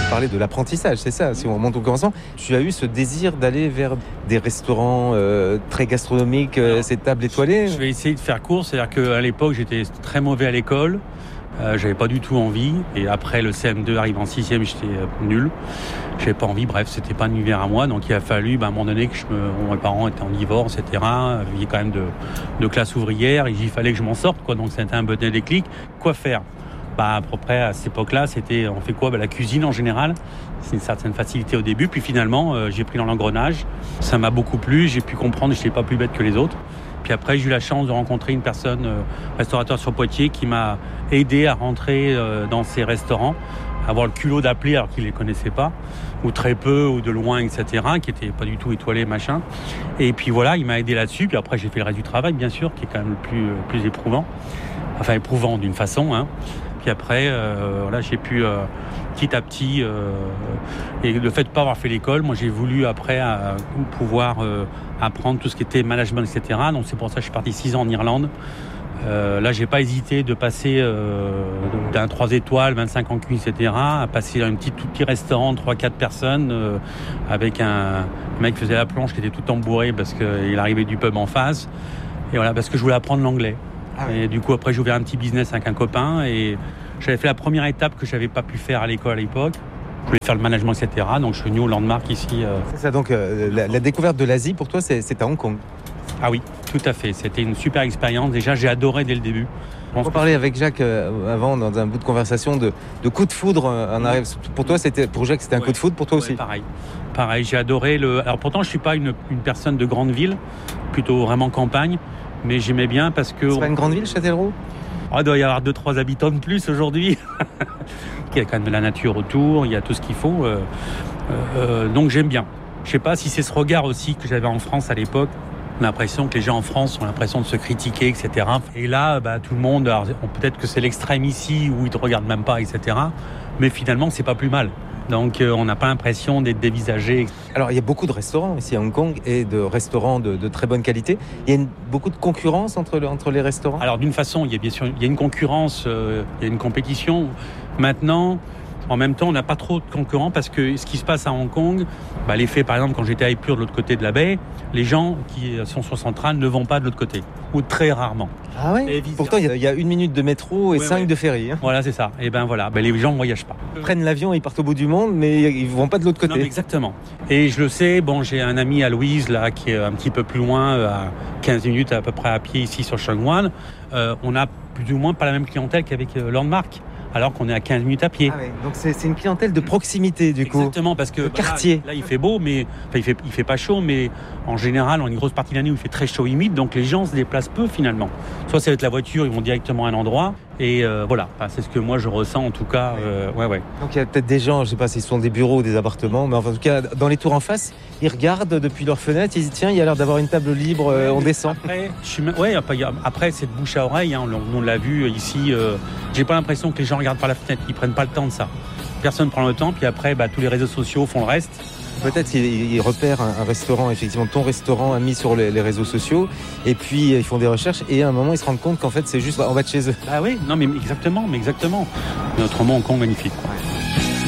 parler de l'apprentissage, c'est ça. Si on remonte au commencement, tu as eu ce désir d'aller vers des restaurants très gastronomiques, ces tables étoilées. Je vais essayer de faire court, c'est-à-dire qu'à l'époque, j'étais très mauvais à l'école. J'avais pas du tout envie. Et après, le CM2 arrive en 6e, j'étais nul. J'avais pas envie. Bref, c'était pas un univers à moi. Donc, il a fallu, à un moment donné, que mes parents étaient en divorce, etc. Vivaient quand même de classe ouvrière. Et il fallait que je m'en sorte, quoi. Donc, c'était un bon déclic. Quoi faire? À peu près à cette époque-là, on fait quoi? La cuisine en général. C'est une certaine facilité au début. Puis finalement, j'ai pris dans l'engrenage. Ça m'a beaucoup plu. J'ai pu comprendre que je n'étais pas plus bête que les autres. Puis après, j'ai eu la chance de rencontrer une personne, restaurateur sur Poitiers, qui m'a aidé à rentrer dans ces restaurants, avoir le culot d'appeler alors qu'il ne les connaissait pas, ou très peu, ou de loin, etc., qui n'étaient pas du tout étoilés, machin. Et puis voilà, il m'a aidé là-dessus. Puis après, j'ai fait le reste du travail, bien sûr, qui est quand même le plus éprouvant. Enfin, éprouvant d'une façon, hein. Puis après, j'ai pu petit à petit, et le fait de ne pas avoir fait l'école, moi j'ai voulu après pouvoir apprendre tout ce qui était management, etc. Donc c'est pour ça que je suis parti 6 ans en Irlande. Là, j'ai pas hésité de passer d'un 3 étoiles, 25 en cuisine, etc., à passer dans tout petit restaurant de 3-4 personnes avec un mec qui faisait la planche, qui était tout embourré parce qu'il arrivait du pub en face. Et voilà, parce que je voulais apprendre l'anglais. Et du coup, après, j'ai ouvert un petit business avec un copain et j'avais fait la première étape que j'avais pas pu faire à l'école à l'époque. Je voulais faire le management, etc. Donc, je suis venu au Landmark ici. C'est ça, donc la découverte de l'Asie, pour toi, c'est à Hong Kong. Ah oui, tout à fait. C'était une super expérience. Déjà, j'ai adoré dès le début. On parlait avec Jacques avant, dans un bout de conversation, de coup de foudre. Pour toi, pour Jacques, c'était un coup de foudre, pour toi aussi? Pareil, j'ai adoré Alors pourtant, je suis pas une personne de grande ville, plutôt vraiment campagne. Mais j'aimais bien parce que... C'est pas une grande ville, Châtellerault? Il doit y avoir 2-3 habitants de plus aujourd'hui. Il y a quand même de la nature autour, il y a tout ce qu'il faut. Donc j'aime bien. Je sais pas si c'est ce regard aussi que j'avais en France à l'époque. On a l'impression que les gens en France ont l'impression de se critiquer, etc. Et là, tout le monde... Alors, peut-être que c'est l'extrême ici où ils te regardent même pas, etc. Mais finalement, c'est pas plus mal. Donc, on n'a pas l'impression d'être dévisagé. Alors, il y a beaucoup de restaurants ici à Hong Kong et de restaurants de très bonne qualité. Il y a beaucoup de concurrence entre les restaurants? Alors, d'une façon, il y a une concurrence, il y a une compétition. Maintenant, en même temps, on n'a pas trop de concurrents parce que ce qui se passe à Hong Kong, l'effet, par exemple, quand j'étais à Epure de l'autre côté de la baie, les gens qui sont sur Centrale ne vont pas de l'autre côté, ou très rarement. Ah ouais? Pourtant, il y a 1 minute de métro et 5 de ferry. Hein. Voilà, c'est ça. Et les gens ne voyagent pas. Ils prennent l'avion et ils partent au bout du monde, mais ils ne vont pas de l'autre côté. Non, exactement. Et je le sais, j'ai un ami à Louise, là, qui est un petit peu plus loin, à 15 minutes à peu près à pied ici sur Sheung Wan. On a plus ou moins pas la même clientèle qu'avec Landmark. Alors qu'on est à 15 minutes à pied. Ah ouais, donc c'est une clientèle de proximité du coup. Exactement, parce que quartier. Là, il fait beau, mais il fait pas chaud, mais en général, on a une grosse partie de l'année où il fait très chaud humide, donc les gens se déplacent peu finalement. Soit c'est avec la voiture, ils vont directement à un endroit, et voilà, c'est ce que moi je ressens en tout cas. Ouais. Donc il y a peut-être des gens, je sais pas s'ils sont des bureaux ou des appartements, mais en tout cas dans les tours en face, ils regardent depuis leur fenêtre, ils disent tiens, il y a l'air d'avoir une table libre, on descend. Après c'est de bouche à oreille, hein, on l'a vu ici. J'ai pas l'impression que les gens regardent par la fenêtre, ils prennent pas le temps de ça. Personne prend le temps, puis après tous les réseaux sociaux font le reste. Peut-être qu'ils repèrent un restaurant, effectivement, ton restaurant a mis sur les réseaux sociaux, et puis ils font des recherches, et à un moment ils se rendent compte qu'en fait c'est juste en bas de chez eux. Ah oui, non mais exactement. Mais autrement, Hong Kong magnifique. Quoi.